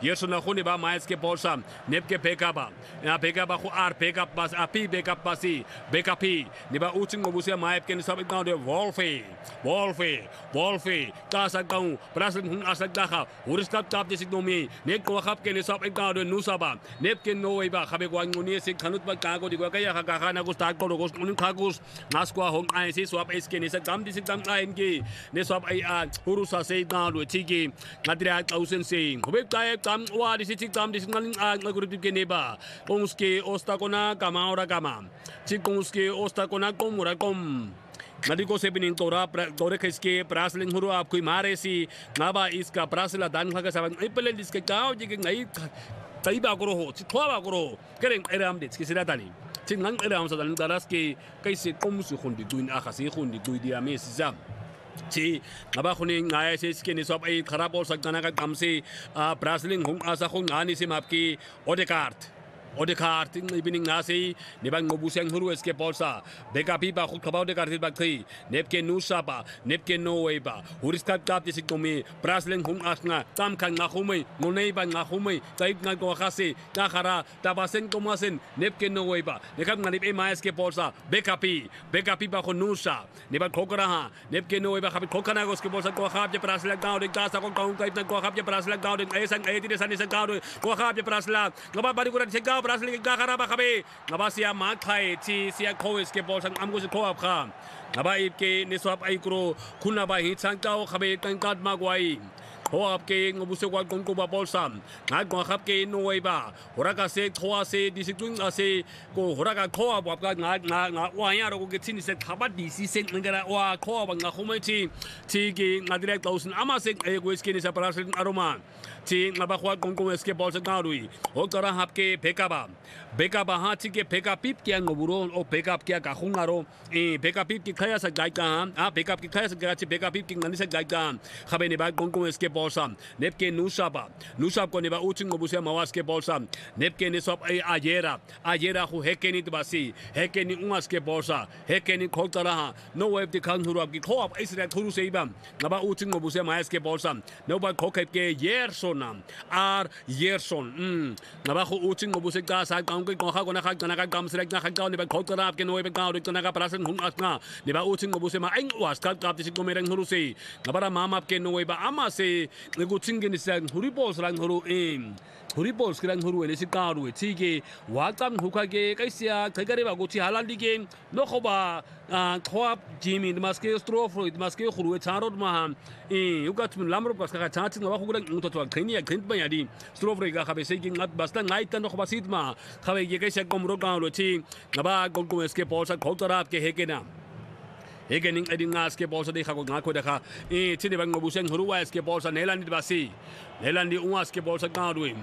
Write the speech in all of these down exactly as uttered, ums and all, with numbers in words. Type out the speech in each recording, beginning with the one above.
Yerson na khuni ba Maeske Polsa Nepke Pekaba na Pekaba khu ar Pekap bas api Pekap basi Bekapi ni ba uting ngobusia Maepke ni sabit na de Wolfe Wolfe Wolfe Kasa kau Brasil hung asagdaha Uriskap tap di signomi Nek ko khap ke ni sabit na de Nusaba Nepke noy ba khabe ko nguni sig khanut ba ka ko di ko kaya ka na ko start ko ko unin khagus naskwa hong ai si swap eske ni sagam di sigdam ai ngi ni swap ai a hurusa se na lu chigi ngadira thousand se hobe kai kam wa di sigdam di signal a ngurip ke neba kongske osta kona kama ora kama chikongske osta kona komura kom Nadi ko sepining tora tora keske prasling huru ap kui mare si ngaba iska prasla dan khaga saban ai pele diske kao jige ngai tai ba goro ho chi thwa ba goro kereng eram dit ki siratani chin nang eram sa dan daras ke kaise kom su khundi duin a khasi khundi dui dia me si jam chi ngaba khuni ngai se ske ni sob ai kharab ol sakna ka kam se prasling hung asa khung ani se map ki odekart Odekar ting ibining nasi nebang ngobuseng huru eske polsa beka pipa khut khabau de kartil bakthi nepke nusa ba nepke noe ba huriskap kap tisik tomi prasleng hum asna tam khang nga khumai ngonei ba nga khumai taip nga ko khasi ta khara ta basen komasen nepke noe ba nekap nganip e ma eske polsa beka pi beka pipa khun nusa neba khokra ha nepke noe ba khabit khokana eske polsa ko khap je prasleng gaw de ta sa ko kaung taip na ko khap je prasleng gaw de e sang e ti de san san gaw de ko khap je prasla ngaba bari kuran sega Brasil ga karaba khabe ngaba sia ma khai chi sia khois ke bol sang amgo se khoap kha ngaba ip ke ni swap ai kro khuna ba hi sang tao khabe kan kat ma gwai khoap ke ngobuse kwa kon ko ba bol sam nga ko khap ke noi ba horaka se khoa se disipling ase ko horaka khoa ba ka nga nga nga wa ya ro ko ke tin se khaba di si se ngara wa khoa ba nga khomai chi chi ke nga direct thousand ama se e ko ske ni sa Brasil aroma chi ngaba khwa kon ko eske bol sa ngarui ho tara hap ke bekaba bekaba ha chi ke beka pip ke ngoburo o backup ke ka khungaro e beka pip ki khaya sa gai ka a backup ki khaya sa gai chi beka pip ki ngani sa gai ka khabe ni ba kon ko eske bol sa nep ke nusa ba nusa ko ni ba uching ngobusia mawas ke bol sa nep ke ni sop ai ajera ajera khu heke ni basi heke ni ungas ke bol sa heke ni khol tara ha no web di khang huru ap ki kho ap isra thuru se ba ngaba uching ngobusia mawas ke bol sa no ba khokep ke yer so Ar Yerson, hm, nabajo uching ngobuse ka sa kaung ko kha ko na kha na ka kam select na kha ka ni ba khot ka ap ke noi ba ka ri na ka prasen hung asna ni ba uching ngobuse ma eng was ka ka ti ko mereng huru se nabara mama ke noi ba ama se nguching ge ni sa huri bol slang huru em huri bol slang huru ele si ka ru chi ge wa kam hu kha ge kai sia kai gare ba go chi halal di ge no kho ba khop jimi maske strofro maske khuru charot ma e ugat lamro pas ka cha chi ba khu gulang to to khini ya khin ba ya di strofro ga khabe se gi ngat basta ngai tan kho basit ma khabe ge kai se komro ka lo chi ngaba gol ko eske pol sa khot tarap ke he ke na Hegening eding aske bolsa de kha ko nga ko de kha e chini bang ngobuseng huruwa eske bolsa nelandi basi nelandi ungas ke bolsa ka duim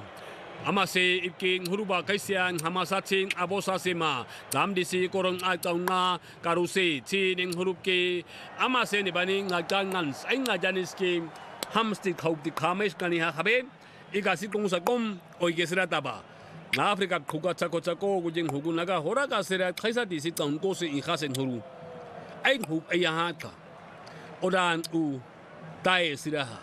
Amase iking huruba kaisiang hamasa ching abosa sema dam disi korong a taunga karuse chining hurupke amase ni bani nga kangan sainga janiski hamsti khaup di khamesh kani ha khabe igasi kong sa kom oi gesra taba na afrika khuga chako chako gujing hugunaga horaga sera khaisa disi taun ko se i khasen huru ai hup ai ha ka odan u dai siraha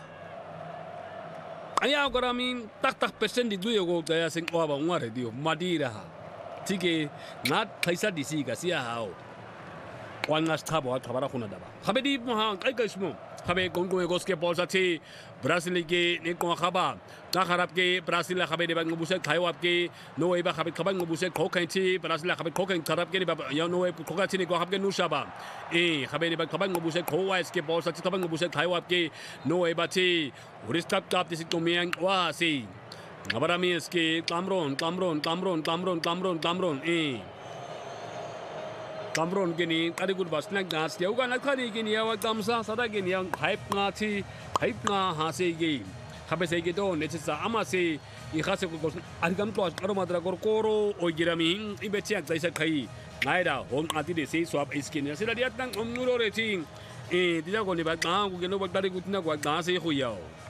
Aya ko ramin tak tak persen di duyo ko daya sing oba ngare dio madira ha tige nat khaisa disi ga sia hao wangas thabo thabara khuna daba khabe di ma kai kai smo khabe gon ko goske bolsa thi Brasil ke ne ko khaba ta kharap ke Brasil khabe de bang buse khai wap ke no e ba khabe khabang buse kho khai chi Brasil khabe kho khai kharap ke ni ba ya no e kho ka chi ni ko khabe nu sha ba e khabe de bang khabang buse kho wa ke bolsa chi khabang buse khai wap ke no e ba chi uristap tap disi to miang wa si ngabarami eske Cameron Cameron Cameron Cameron Cameron Cameron e Cameron gini kadi good bas nak gas dia uga nak kadi gini ya kamsa sada gini yang hype nga chi hype nga ha se gi khabe se gi do ne sa ama se i khase ko argam to aro madra kor koro o girami ibe chiak dai sa khai ngai da hon ati de se swap skin se da dia tang omnuro re chi e dia ko ni ba ka ko geno ba kadi gut na ko ga se khu yao